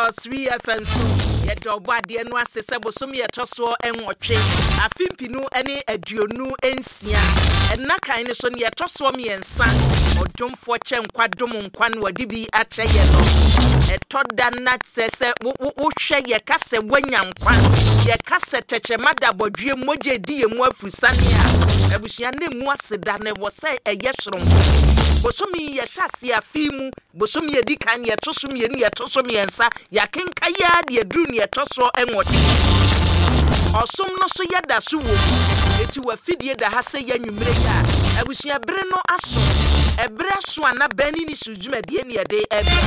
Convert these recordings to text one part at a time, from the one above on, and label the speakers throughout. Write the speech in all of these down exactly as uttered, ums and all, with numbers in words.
Speaker 1: uh, three F M so ye do bade no asese bosom ye toso enwotwe afimpinu ene aduonu ensia enna kan ne so ne ye toso miensa odomfo che nkwadom nkwan wadi bi ache ye no etoda na sese wo hwe ye kase wanyankwan ye kase teche madabodwe moje di ye mu afusane a abusua ne mu aseda ne wo se eye hyerom bosomi ye hyase afimu bosomi ye di kan ye tosom ye ne ye tosom yensa ya kenka ya de aduru ne ye toso enwote osom no so yeda so wo eti wa fidie da ha se ya nwumre ya abusua bere no aso ebre so ana bani ni sujumade ne ye de ebe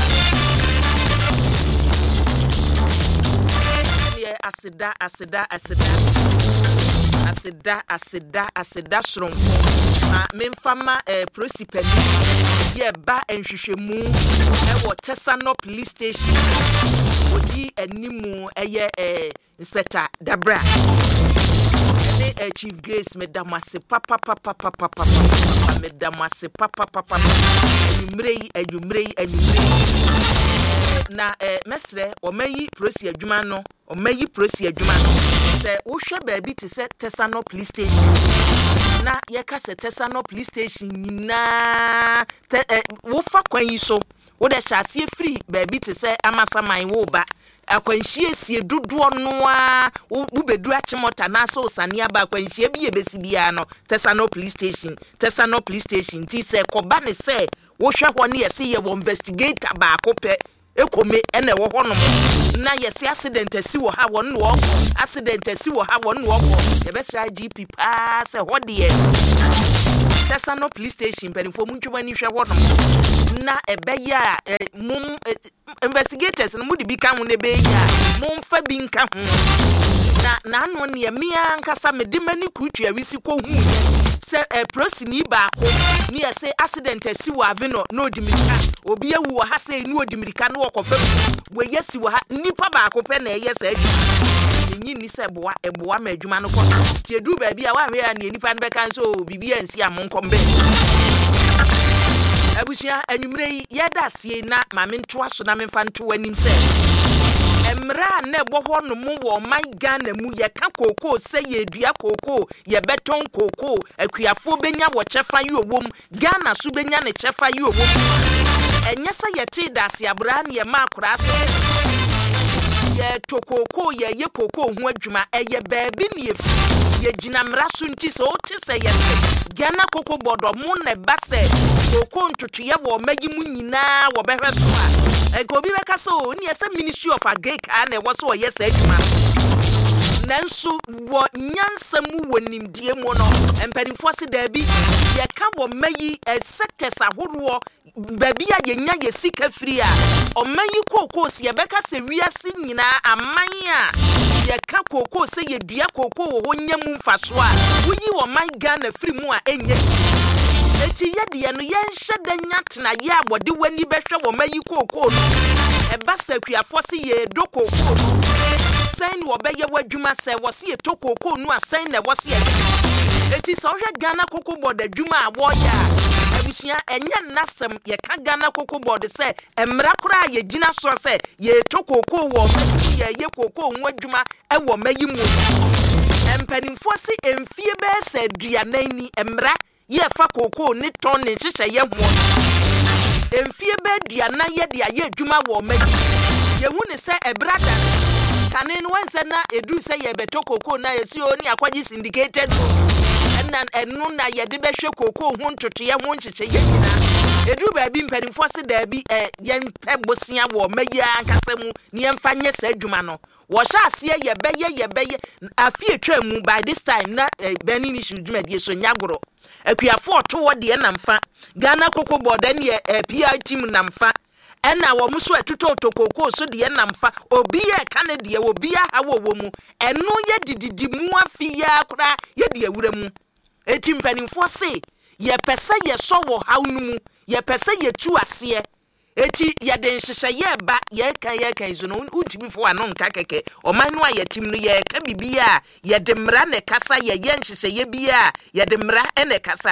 Speaker 1: asida asida asida asida asida asida shrom ma memfama eh prosipani ye ba enhwehwemu e wo Tesano police station odi animu eye eh inspector Dabra ene eh, chief Grace medamase papa papa papa papa medamase papa papa enumrei enumrei enumrei na eh mesre o mayi prosi adwuma no o mayi prosi adwuma no se wo hwe ba bi te se Tesano police station na ye ka se Tesano police station nyina te eh, wo fa kwan yi so wo de hyase free ba bi te se amasaman wo ba akwanhie sie dodo no a wo bedu achimota na so sane aba akwanhie bi ebesi bia no Tesano police station Tesano police station ti se koba ne se wo hwe ho ne ye se ye wo investigator ba akopɛ ekome ene wo hono na yesi accident asi wo ha won no accident asi wo ha won no ye be sha G P pa se ho de Tesano police station penifo muntwuma ni hwe hono na ebeya mum investigators no mudi bi kan ho ne be ya mum fa bi nka ho na na no ne mia nkasa medimani kutwa wisi ko hu se prosini ba ko ni ese accident asi wo aveno no dimirika obi ewu wo ha se nu odimirika no okofa we yesi wo ha nipa ba ko pe na eye sa adu nyi ni se boa eboa ma adwuma no ko tie du ba bi a wa hwe ya ne nipa no be kan so bibi ansi amonkom be abusua anwumre yeda sie na ma me ntoa so na me fa nto anim se emra na ebo ho no mu wo my Ghana mu ye ka koko se ye dua koko ye beton koko akuafo benya wo chefa yi owom Ghana so benya ne chefa yi owom enye se ye ti dase abra na ye ma akura so ye tokoko ye ye koko hu adwuma eye baabi ne ye ye gina mra so nti so ti se ye Ghana koko bodo mu ne base koko ntutu ye wo magi mu nyina wo behwe so a ekobi beka so ni ese Ministry of Agric and e wo so ye se adwuma nanso wo nyansa mu wonimdie mu no empadinfo se da bi ye ka wo mayi sectors ahoro baabi a ye nya ye sika free a o mayi koko se ye beka se wiase nyina aman a ye ka koko se ye dua koko wo nyam mfaso a wuyi wo man Ghana free mu a enye eti ye de no ye nhye da nyatena ye abode wani behwe wo mayi koko no e ba sakuafo se ye do koko no sen wo beye wadwuma se wo se ye to koko no asen na wo se ye eti so hwe Ghana koko board adwuma a wo ya abusua enye nasem ye ka Ghana koko board se emra kora ye gina so se ye to koko wo ye ye koko nwa adwuma e wo mayi mu empanimfo se emfie be se aduanan ni emra ye fa koko ni ton ni hyehyɛ ye ho emfie be aduanan ye de aye adwuma wo mayi ye hu ne se ebrada kane no wense na edu se ye beto koko na ye si oni akwaji syndicated na enu na ye de behwe koko hu ntoto ye ho nhyehye ye nyina edu ba bi mpanimfo se da bi eh ye mpebosia wo mayi ankasemu ne yemfa nye sa adwuma no wo hya ase ye beye ye beye afie atwa mu by this time na eh, bani ni shudwuma die so nyagoro akuafo to wo de na mfa Ghana koko board ne eh, P R team na mfa ena wo muso atuto tokoko so de na mfa obi ye kane de obi ha wo wo mu eno ye dididi mu afia kora ye de awura mu eti mpanimfo se ye pese ye so wo ha nu mu ye pese ye tu ase eti ye de nhyehyɛ ye ba ye kan ye kan zo no utimi fo anon ka keke o man no ayetim no ye ka bibia ye de mra ne kasa ye ye nhyehyɛ ye bia ye de mra ene kasa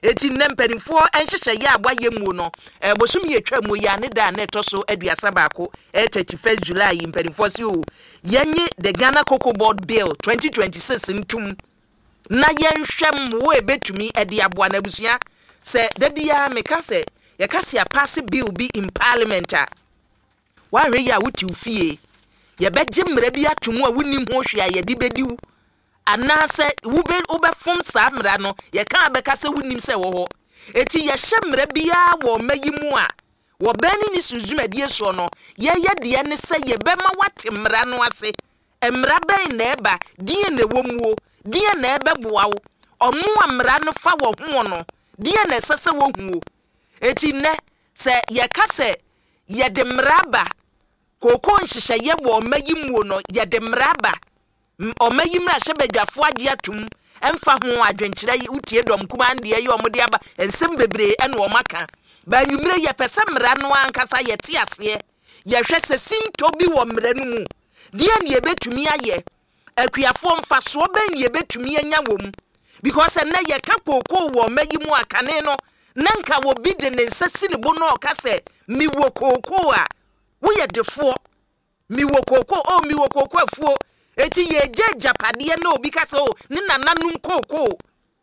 Speaker 1: eti ne mpanimfo enhyehyɛ ya agba yemu no e bosom ye twa mu ya ne da na etoso aduasa baako e thirty-first July mpanimfo si o yenye the Ghana Cocoa Board Bill twenty twenty-six ntum na yenhwem wo ebetumi e de aboa na busua se da bia meka se ye kase a pass bill bi in parliament a wa hwe ya wuti ufie ye beje mra bi atomu a wunim ho hwe a ye de bediu anase ube ube fom sa mra no ye kan abeka se wunim se wo ho eti ye hye mra bia wo mayimu a wo bani ni suzumadi so no ye ye de ne se ye bema wate mra no ase emra ben na eba die na womuo die na ebe boa wo omo amra no fa wo ho no die na sese wo huo eti ne se ye ka se ye de mraba koko nhyehyɛ ye wo mayimu no ye de mraba omayim na hyebadwafo age atum emfa ho adwenkyerɛ yi utie dom kumande ye omode aba ensem bebre ene o maka ba nwumre ye pese mra no ankasa ye te ase ye hwɛ se sinto bi wo mra no mu die ne ye betumi aye akuafo mfa so ben ye betumi anya wom because na ye ka koko wo mayimu akane no nanka wo bi de ne nsasi ne bo no ka se mi wo koko a wo ye defo mi wo koko o mi wo koko afuo eti ye japade na obi ka se o ne nananum koko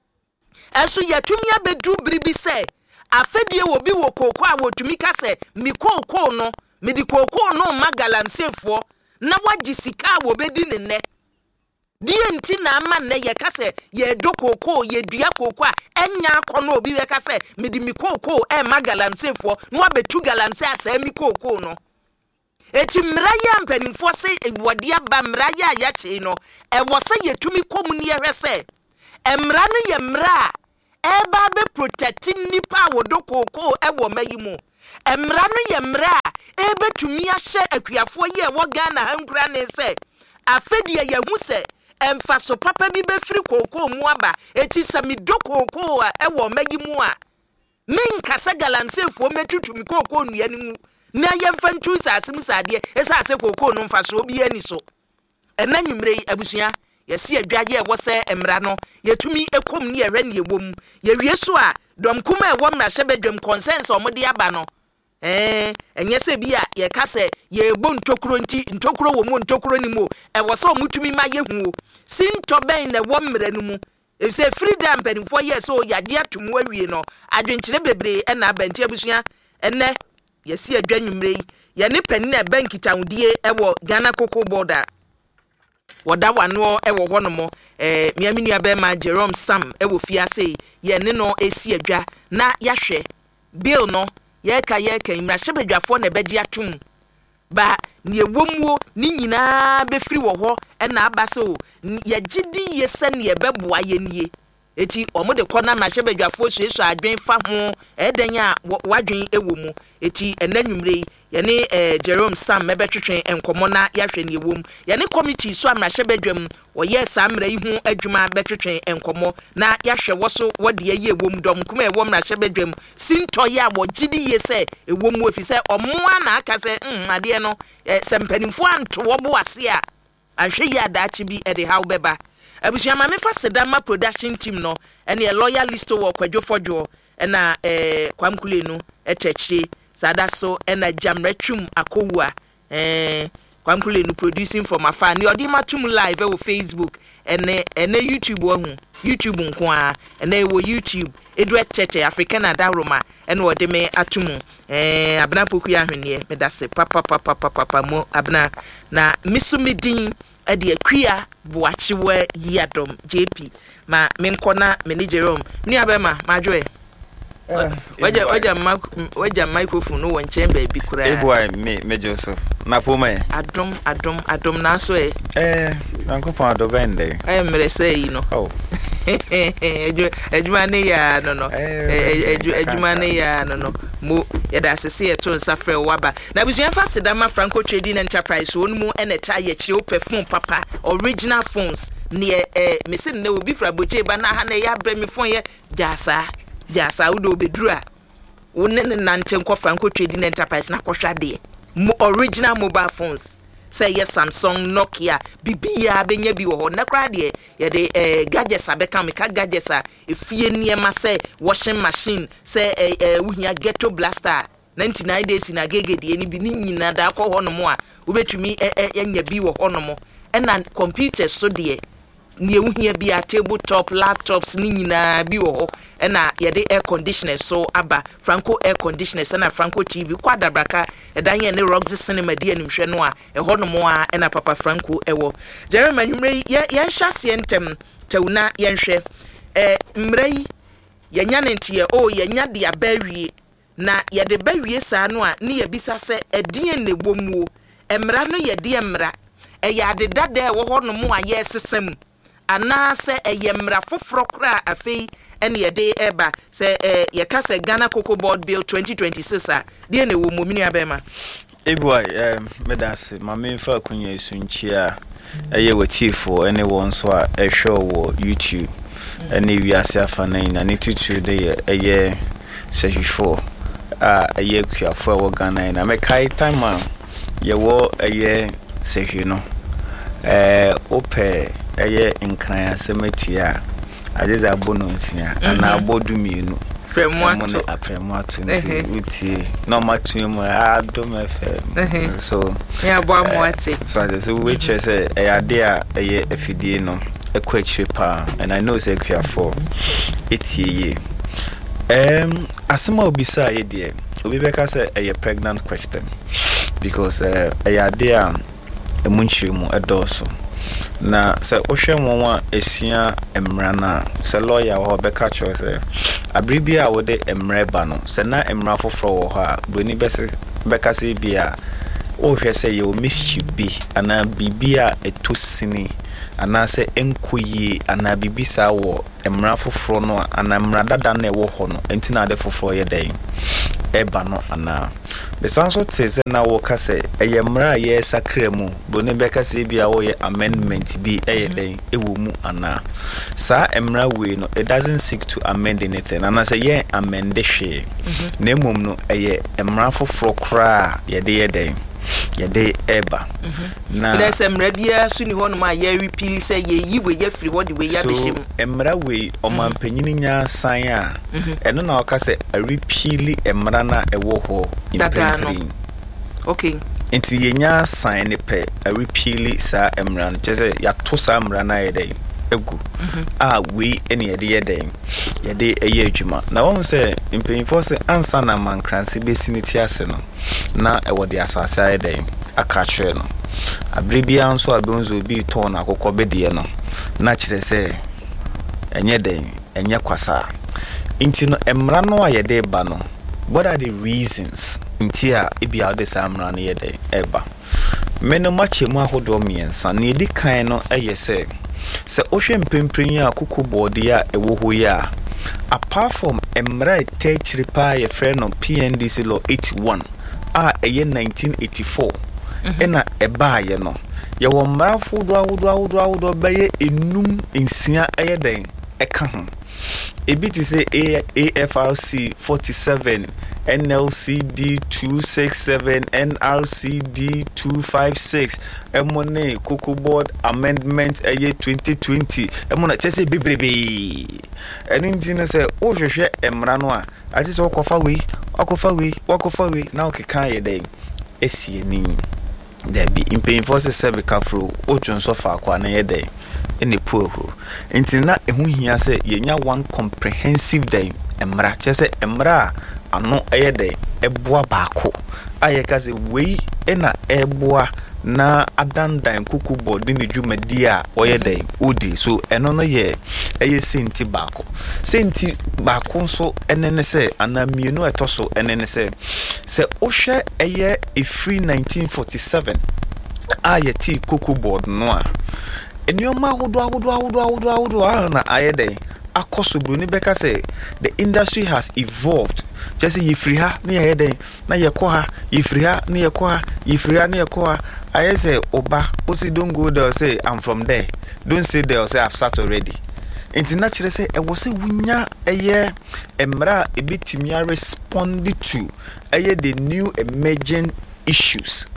Speaker 1: enso yatumi abedu biribi se afedie wo bi wo koko a wotumi ka se mi koko no mi di koko no magalamsefo na wagi sika wo bedi ne ne die nti na ama ne ye ka se ye do koko ye dua koko a enya akono obi we ka se mi di mi koko e magalamsefo no abetu galamse asa mi koko no eti mraya mpanimfo se ewode aba mraya ya che no e wo se yetumi komuni ye hwese emra no ye mra e ba be protect nipa wodo koko e wo mayimu emra no ye mra e betumi ahye akuafo ye wo Ghana hankura ne se afedie ye hu se emfa so papa bi be firi koko mu aba eti se mi do koko a e wo mayimu a minka se galamsefo metutumi koko nua ni mu na yemfa ntu sasem sade esa ase koko no mfa so obi ani so ena nwumre abusua yesi adwaje e wo se emra no yetumi ekom ne yehwe ne yewom ye wie so a dom kuma e wo mra hyebedwam consensus omode aba no eh enye se bi a ye ka se ye bo ntokuro nti ntokuro wo mu ntokuro ni mu e wo se omutumi ma ye hu sinto ben na wo mra no mu e se freedom pen for years so yade atomu awie no adwenkyere bebre e na abanti abusua enne yesi adwanwumre ye ne pani na bank tawdie ewo Ghana Cocoa Board woda wano ewo honomo eh miaminu abe ma Jerome Sam ewo fiase ye ne no esi adwa na yahwe bill no ye ka ye ka imra hyebadwafo na beji atum ba ne ewomuo ni nyina be firi wo ho e na abase o ye gidi ye se ne beboa ye nie eti omode kona ma hyebadwafo suesu adwen fa ho eden a wadwen ewo mu eti enanwumre ye ne eh, Jerome Sam mebetwetwen enkomo na yahwe ne ewom ye ne committee so amra hyebadwam wo ye sa amra yi hu adwuma betwetwen enkomo na yahwe woso wode ye ewom dom kuma ewom na hyebadwam sinto ye a wo gidi ye se ewom ofi se omoa na aka se mm ade no eh, se mpanimfo anto wo bo ase a ahwe ye adachi bi e de how beba abusia ma me fa sedama production team no ene a lawyer list wo kwadwofojo ena eh kwamkule no etechire sada so ena jamretwum akowua eh kwamkule no producing for my fan odi matum live e Facebook ene ene YouTube wo hu YouTube nko a ene wo YouTube edu etete African adaroma ene odi me atum eh abna poku ya hwene me dase papa papa papa mo abna na misumidin ade akua boachiwe yadom J P ma menkona me Jerome ni abema madwe waje waje waje microphone no won chamber bi kura e boy me me Joseph na poma e adom adom adom na so e eh nankopon adobende eh mere say yi no oh ejuma ne ya no no ejuma ne ya no no mo yeda asese ye to nsafre waba na busuan fa sedama Franco Trading Enterprise won mu eneta ye chire perfume papa original phones ne eh mesin ne obi fra boche ba na ha na ya bremi phone ye jasa jasa udo bedura wonne ne nante nko Franco Trading Enterprise na kohwade mo original mobile phones say yes Samsung Nokia bibia benye bi wo ho na kra de ye de eh gadgets abeka me ka gadgets a efie niema say washing machine say eh eh wuhia ghetto blaster ninety-nine days na gegede ni bi ni nyina da akọ ho no mo a obetumi enya bi wo ho no mo na computers so de ni ewuhia bi a tabletop laptops ni nyina bi wo ho na ye de air conditioners so aba Franco air conditioners na Franco T V kwada braka edan ye ne Roxy cinema de animhwe no a e ho no mo a na Papa Franco ewo Jeremy nwumre ye ye hyase ntem tawuna ye nhwe eh mrei ye nya ne ntie o ye nya de abawie na ye de bawie sa no a ne ye bisa se edien ne bomuo emra no ye de emra e ya de dada e wo ho no mo a ye sesem ana se eyemra foforo kra afei ene ye de eba se ye ka se Ghana Cocoa Board Bill twenty twenty-six a de ne wo momini abema
Speaker 2: ebuai em medase mame fa kunya esunchi a eye watifo ene won so a ehwe wo YouTube ene wiase afa nan na ne tutu de eye sehifo a eye kuafo wo Ghana na me kai time a ye wo eye sehi no eh ope eye nkran asemetia ageze abononsia ana abodu mienu
Speaker 1: premwato
Speaker 2: apremwato nti uti no matu mu adom fm so
Speaker 1: ya bo amwate
Speaker 2: so so which is a ade a eye afidie no ekwachire pa and I know say for etie um asema obisa ye de obi beka say a pregnant question because uh, a ade a emunchimu edoso na se ohwe wonwa esia emra na se lawyer wo beka cho se abribia wo de emra ba no se na emra foforo wo ha broni bese beka se bia ohwe se ye o mischief bi ana bibia etosini ana se enkoyi ana bibisa wo emra foforo no ana emra dada na wo ho no entina de foforo ye den eba no ana the sanso teze na wo kase eyemra ye sakremu bone beka se bia wo ye amendment bi eye den ewo mu ana sa emra we no it doesn't seek to amend anything ana say ye amend hwe na emom no eye emra foforo kra ye de ye den ye de eba na
Speaker 1: there's emra bia suni ho no ma ye repeal say ye yi we ye free what the way ya behim
Speaker 2: emra we o man panyini nya san a eno na o ka say a repeal emra na ewo ho in
Speaker 1: okay
Speaker 2: enti ye nya san ne pe a repeal sa emra no chese ya to sa emra na ye dey egu a we ene ye de ye dey ye de eye adwuma na won say impanyfo say ansa na mankranse besiniti ase no na ewo de asasa ye dey aka kire no abribia anso abonzo bi ton akokọ bedie no na kire say enye dey enye kwasa inti no emra no aye dey ba no what are the reasons inti a ebi a de samra no ye dey eba meno mache mu ahodo miensa na edi kan no eye say se ohwe mpempren ya Cocoa Board ya ewo ho ya apart from emra techripa ye friend no P N D C law eighty-one a eye nineteen eighty-four ena eba ye no ye wo mrafo do awodo awodo awodo baye enum ensia eye den eka ho ebi ti say A F R C forty-seven N L C D two sixty-seven N R C D two fifty-six emone Cocoa Board amendment eye twenty twenty emona chese bebrebe eni ntine say o hwehwe emra no a ati so kofa we akofa we wakofa we na okeka ye den esie ni there be impaying se sebe kafro otun so fa kwa na ye den ene puoho enti na ehu hia say yenya one comprehensive day emra chese emra ano eyede eboa baako ayekaze wei ena eboa na adandan Cocoa Board ni dwumadi a oyede odi so eno no ye eye senti baako senti baako so enene se anamienu etoso enene se se ohwe eye efree nineteen forty-seven ayeti Cocoa Board no a enioma hodo hodo hodo hodo hodo na ayede akoso bruni beka say the industry has evolved just say free ha na ye den na ye ko ha ye free ha na ye ko ha ye free ha na ye ko ha I say oba osi don't go there say I'm from there don't say there say I've sat already international say e wo say wunya eye emra ebitimi respond to eye the new emerging issues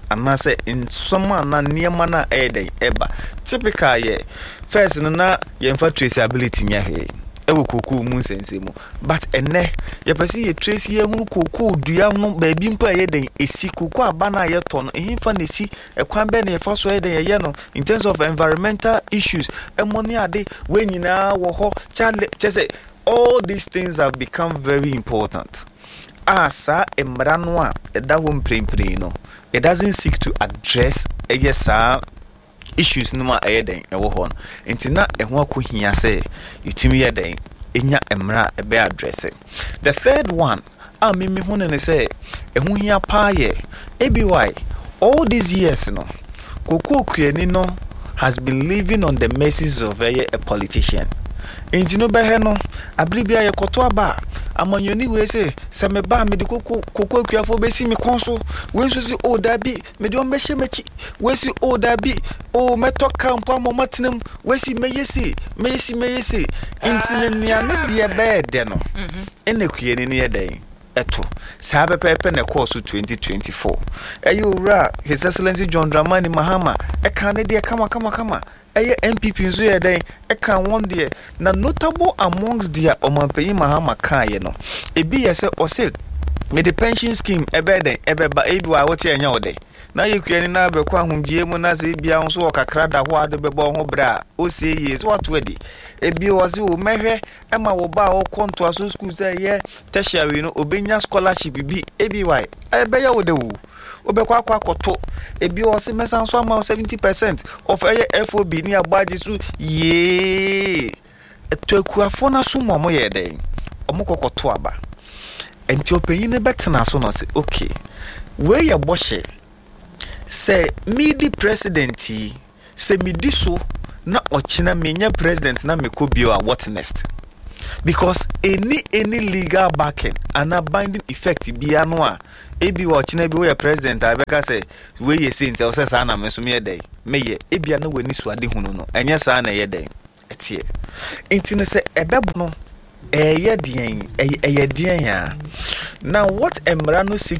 Speaker 2: anase in soma na niema na eden eba typical ye first no na yemfa traceability nya he ewo koku mu nsensemu but enne ye pese ye trace ye hunu koku dua no baabi mpa ye den esi koku aba na ye to no ehimfa na esi ekwan be na ye fa so ye den ye no in terms of environmental issues emoni ade we nyina wo ho chale chese all these things have become very important. Asa emra no a eda ho mprempren no it doesn't seek to address eyesa issues no ma eyeden ewo ho no enti na eho akohia se yitimi yeden enya emra ebe address. The third one a mimi ho ne se eho hia pa ye ebi why all these years no Koko Okueni no has been living on the mercies of a, a politician. Enti no behe no abribia ye koto aba amanyoni we say se me ba me de Koko Koko Okuafo be si me konso we so si o da bi me de o me hye machi we si o da bi o meto camp am matenam we si meyesi meyesi meyesi enti ne nia me de be de no ene Okueni ne ye den eto sabe pepe ne course twenty twenty-four ayo ra His Excellency John Dramani Mahama e kan de kama kama kama eye M P P nzo ye den e kan one there na notable amongst their Omanpeyi Mahama kan ye no ebi ye se o se me the pension scheme ebe den ebe ba ebi wa wote enya ode na ye Okueni na be kwa humgie mu na se bia nso o kakra da ho ade bebo ho bra o se ye so what wedi ebi o se o mehwe ema wo ba o konto aso school say ye tertiary no obenya scholarship bi ebi why ebe ya wode wu obekwa akwa akoto ebi o se mesan so ama seventy percent of eye F O B ni agbaji su ye etokuafo na so mo ye den omokokoto aba enti opanyin ne betena so no se okay we ye boshe say me the president say me di so na ochina menya president na mekobio a what next because any any legal backing and a binding effect bia no a ebi wo ochina bi we president abeka say we ye say ntel say sa na me so me dey me ye ebia na wani so ade hunu no enye sa na ye dey etie enti ne say ebebu no eye dien eye dien ya now what emra no seek